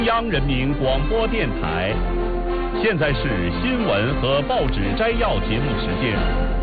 中央人民广播电台，现在是新闻和报纸摘要节目时间。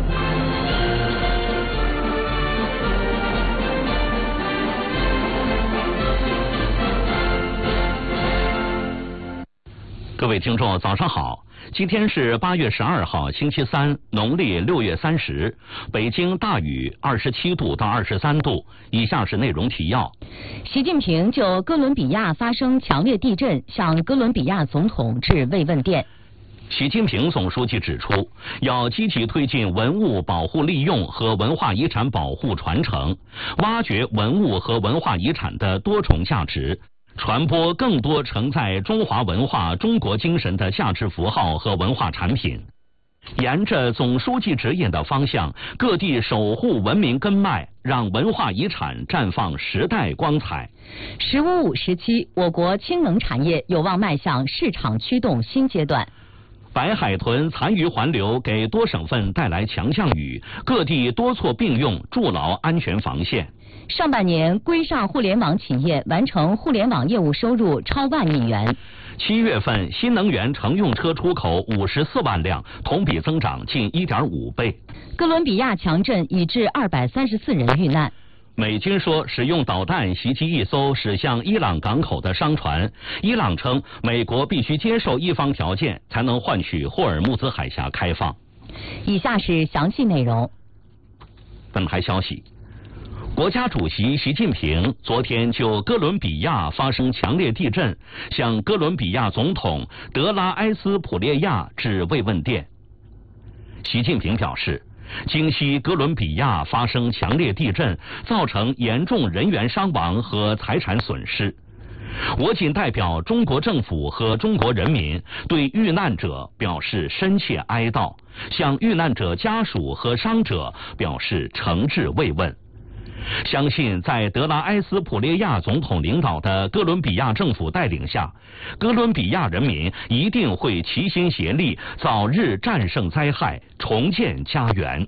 各位听众，早上好！今天是8月12号，星期三，农历6月30。北京大雨，27度到23度。以下是内容提要： 习近平就哥伦比亚发生强烈地震向哥伦比亚总统致慰问电。 习近平总书记指出，要积极推进文物保护利用和文化遗产保护传承，挖掘文物和文化遗产的多重价值，传播更多承载中华文化、中国精神的价值符号和文化产品。沿着总书记指引的方向，各地守护文明根脉，让文化遗产绽放时代光彩。 “15五”时期，我国氢能产业有望迈向市场驱动新阶段。 白海豚残余环流给多省份带来强降雨，各地多措并用，筑牢安全防线。 上半年，规上互联网企业完成互联网业务收入超万亿元。 7月份，新能源乘用车出口54万辆，同比增长近1.5倍。 哥伦比亚强震已致234人遇难。 美军说使用导弹袭击一艘驶向伊朗港口的商船，伊朗称美国必须接受一方条件，才能换取霍尔木兹海峡开放。 以下是详细内容。 本台消息，国家主席习近平昨天就哥伦比亚发生强烈地震，向哥伦比亚总统德拉埃斯普列亚致慰问电。习近平表示，今夕哥伦比亚发生强烈地震，造成严重人员伤亡和财产损失。我谨代表中国政府和中国人民对遇难者表示深切哀悼，向遇难者家属和伤者表示诚挚慰问。相信在德拉埃斯普列亚总统领导的哥伦比亚政府带领下，哥伦比亚人民一定会齐心协力，早日战胜灾害，重建家园。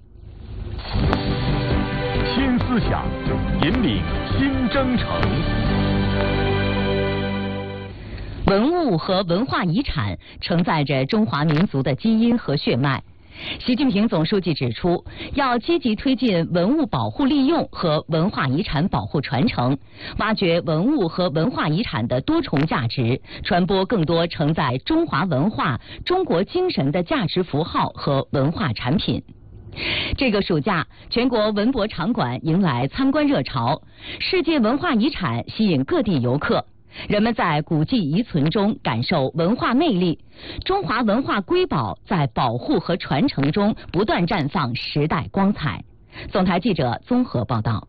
新思想，引领新征程。 文物和文化遗产承载着中华民族的基因和血脉。习近平总书记指出，要积极推进文物保护利用和文化遗产保护传承，挖掘文物和文化遗产的多重价值，传播更多承载中华文化、中国精神的价值符号和文化产品。这个暑假，全国文博场馆迎来参观热潮，世界文化遗产吸引各地游客。人们在古迹遗存中感受文化魅力，中华文化瑰宝在保护和传承中不断绽放时代光彩。总台记者综合报道。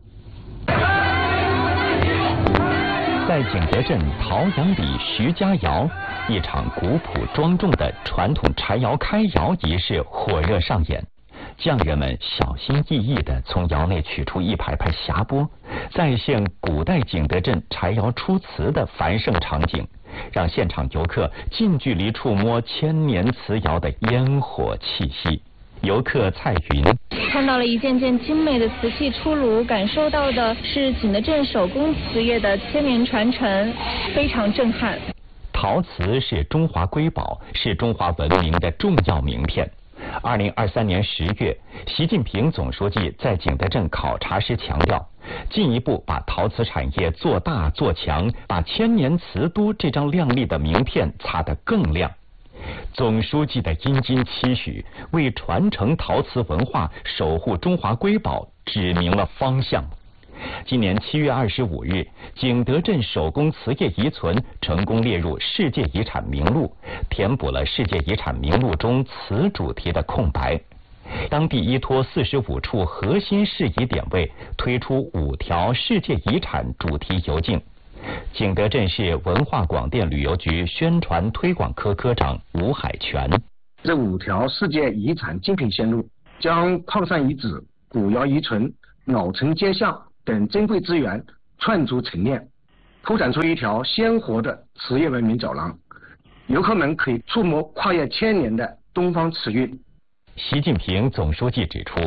在景德镇陶阳里徐家窑，一场古朴庄重的传统柴窑开窑仪式火热上演。匠人们小心翼翼地从窑内取出一排排匣钵，再现古代景德镇柴窑出瓷的繁盛场景，让现场游客近距离触摸千年瓷窑的烟火气息。游客蔡云看到了一件件精美的瓷器出炉，感受到的是景德镇手工瓷业的千年传承，非常震撼。 陶瓷是中华瑰宝，是中华文明的重要名片。2023年10月，习近平总书记在景德镇考察时强调，进一步把陶瓷产业做大做强，把千年瓷都这张亮丽的名片擦得更亮。总书记的殷殷期许，为传承陶瓷文化、守护中华瑰宝指明了方向。今年7月25日，景德镇手工瓷业遗存成功列入世界遗产名录，填补了世界遗产名录中瓷主题的空白。当地依托45处核心适宜点位，推出5条世界遗产主题游径。景德镇市文化广电旅游局宣传推广科科长吴海泉： 这5条世界遗产精品线路，将矿山遗址、古窑遗存、老城街巷等珍贵资源串出陈列，铺展出一条鲜活的瓷业文明走廊，游客们可以触摸跨越千年的东方瓷韵。 习近平总书记指出，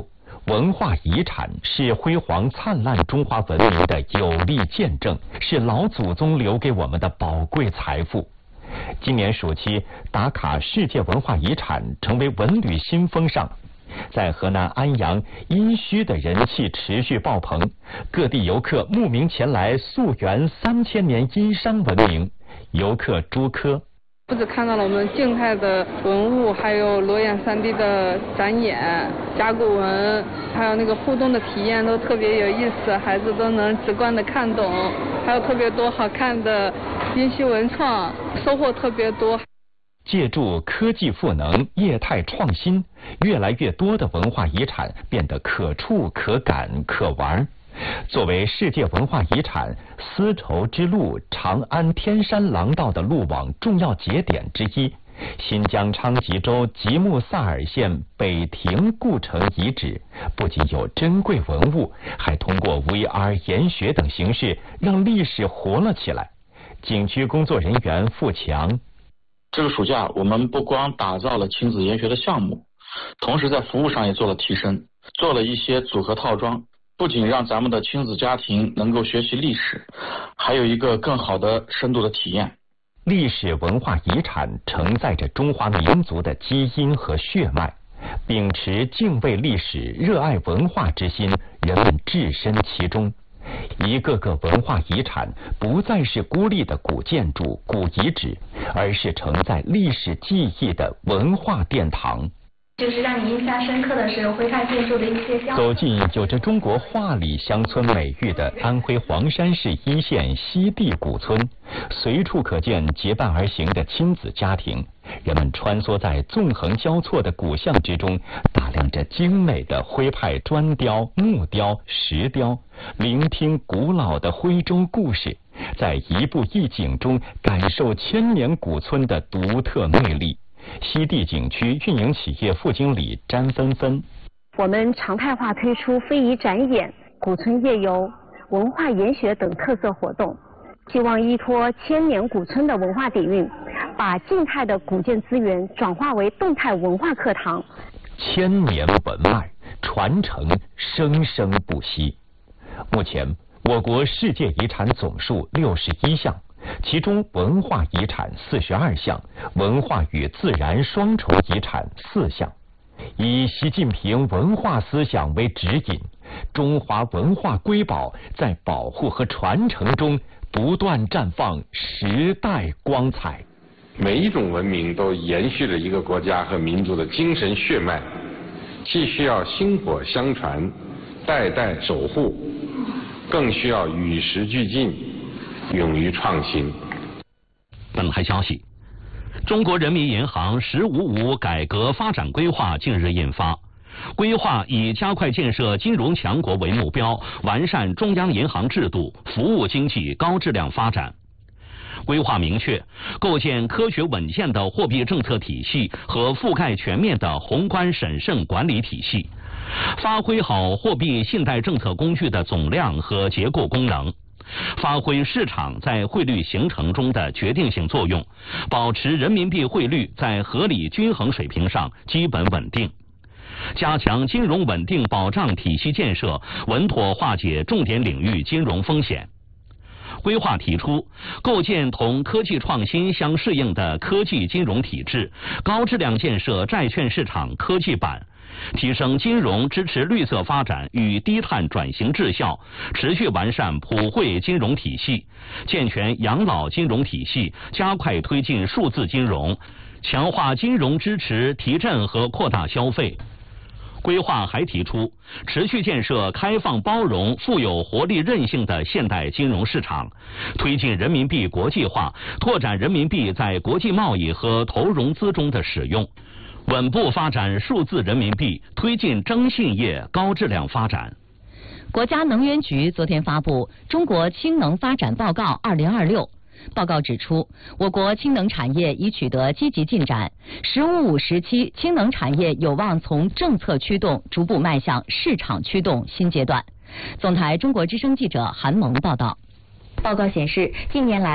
文化遗产是辉煌灿烂中华文明的有力见证，是老祖宗留给我们的宝贵财富。今年暑期打卡世界文化遗产成为文旅新风尚，在河南安阳，殷墟的人气持续爆棚，各地游客慕名前来溯源3000年殷商文明。游客朱科。 不止看到了我们静态的文物，还有裸眼3D 的展演、甲骨文，还有那个互动的体验都特别有意思，孩子都能直观的看懂，还有特别多好看的殷墟文创，收获特别多。 借助科技赋能、业态创新，越来越多的文化遗产变得可触、可感、可玩。作为世界文化遗产丝绸之路长安天山廊道的路网重要节点之一，新疆昌吉州吉木萨尔县北亭故城遗址不仅有珍贵文物，还通过 VR 研学等形式让历史活了起来。景区工作人员付强， 这个暑假我们不光打造了亲子研学的项目，同时在服务上也做了提升，做了一些组合套装，不仅让咱们的亲子家庭能够学习历史，还有一个更好的深度的体验。 历史文化遗产承载着中华民族的基因和血脉，秉持敬畏历史、热爱文化之心，人们置身其中。一个个文化遗产不再是孤立的古建筑、古遗址，而是承载历史记忆的文化殿堂。 就是让你印象深刻的是徽派建筑的一些走进有着中国画里乡村美誉的安徽黄山市一线西递古村，随处可见结伴而行的亲子家庭，人们穿梭在纵横交错的古巷之中，打量着精美的徽派砖雕、木雕、石雕，聆听古老的徽州故事，在一步一景中感受千年古村的独特魅力。西递景区运营企业副经理詹芬芬， 我们常态化推出非遗展演、古村夜游、文化研学等特色活动，希望依托千年古村的文化底蕴，把静态的古建资源转化为动态文化课堂。 千年文脉传承生生不息。目前，我国世界遗产总数61项。其中文化遗产42项，文化与自然双重遗产4项。以习近平文化思想为指引，中华文化瑰宝在保护和传承中不断绽放时代光彩。 每一种文明都延续了一个国家和民族的精神血脉，既需要薪火相传、代代守护，更需要与时俱进、勇于创新。 本台消息，中国人民银行“15+5”改革发展规划近日印发，规划以加快建设金融强国为目标，完善中央银行制度，服务经济高质量发展。规划明确，构建科学稳健的货币政策体系和覆盖全面的宏观审慎管理体系，发挥好货币信贷政策工具的总量和结构功能，发挥市场在汇率形成中的决定性作用，保持人民币汇率在合理均衡水平上基本稳定，加强金融稳定保障体系建设，稳妥化解重点领域金融风险。规划提出，构建同科技创新相适应的科技金融体制，高质量建设债券市场科技板，提升金融支持绿色发展与低碳转型质效，持续完善普惠金融体系，健全养老金融体系，加快推进数字金融，强化金融支持提振和扩大消费。规划还提出，持续建设开放包容、富有活力韧性的现代金融市场，推进人民币国际化，拓展人民币在国际贸易和投融资中的使用，稳步发展数字人民币，推进征信业高质量发展。 国家能源局昨天发布《中国氢能发展报告2026》。报告指出，我国氢能产业已取得积极进展，“15+5”时期氢能产业有望从政策驱动逐步迈向市场驱动新阶段。总台中国之声记者韩萌报道。 报告显示，近年来